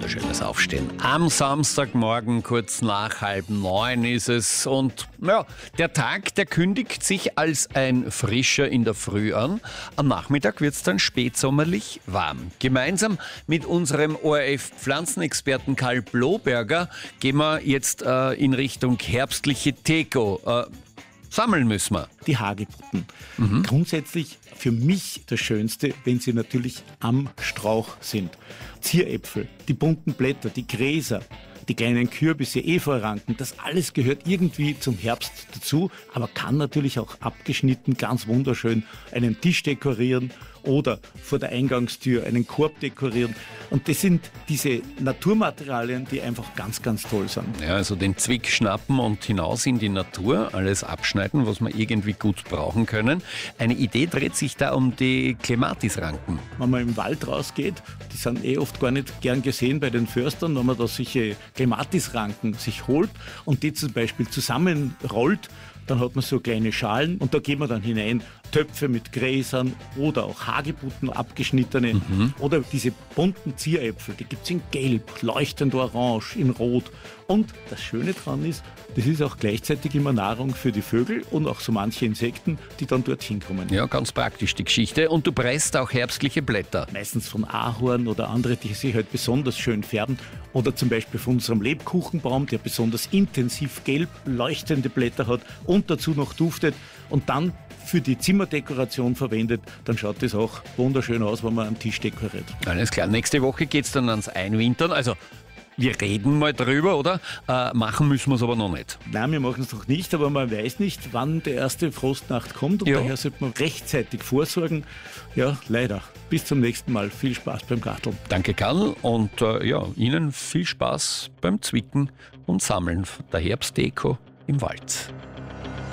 wunderschönes Aufstehen. Am Samstagmorgen, kurz nach 8:30 ist es. Und ja, der Tag, der kündigt sich als ein frischer in der Früh an. Am Nachmittag wird es dann spätsommerlich warm. Gemeinsam mit unserem ORF-Pflanzenexperten Karl Bloberger gehen wir jetzt in Richtung herbstliche Deko. Sammeln müssen wir. Die Hagebutten. Grundsätzlich für mich das Schönste, wenn sie natürlich am Strauch sind. Zieräpfel, die bunten Blätter, die Gräser, die kleinen Kürbisse, Efeuranken, das alles gehört irgendwie zum Herbst dazu, aber kann natürlich auch abgeschnitten ganz wunderschön einen Tisch dekorieren oder vor der Eingangstür einen Korb dekorieren. Und das sind diese Naturmaterialien, die einfach ganz, ganz toll sind. Ja, also den Zwick schnappen und hinaus in die Natur, alles abschneiden, was wir irgendwie gut brauchen können. Eine Idee dreht sich da um die Clematisranken. Wenn man im Wald rausgeht, die sind oft gar nicht gern gesehen bei den Förstern, wenn man da solche Clematisranken sich holt und die zum Beispiel zusammenrollt, dann hat man so kleine Schalen und da geben wir dann hinein Töpfe mit Gräsern oder auch Hagebutten abgeschnittene oder diese bunten Zieräpfel, die gibt es in Gelb, leuchtend Orange, in Rot. Und das Schöne daran ist, das ist auch gleichzeitig immer Nahrung für die Vögel und auch so manche Insekten, die dann dorthin kommen. Ja, ganz praktisch die Geschichte. Und du presst auch herbstliche Blätter. Meistens von Ahorn oder andere, die sich halt besonders schön färben. Oder zum Beispiel von unserem Lebkuchenbaum, der besonders intensiv gelb leuchtende Blätter hat und dazu noch duftet und dann für die Zimmerdekoration verwendet, dann schaut das auch wunderschön aus, wenn man einen Tisch dekoriert. Alles klar, nächste Woche geht es dann ans Einwintern. Also wir reden mal drüber, oder? Machen müssen wir es aber noch nicht. Nein, wir machen es noch nicht, aber man weiß nicht, wann die erste Frostnacht kommt und daher sollte man rechtzeitig vorsorgen. Ja, leider. Bis zum nächsten Mal. Viel Spaß beim Garteln. Danke, Karl. Und Ihnen viel Spaß beim Zwicken und Sammeln der Herbstdeko im Wald.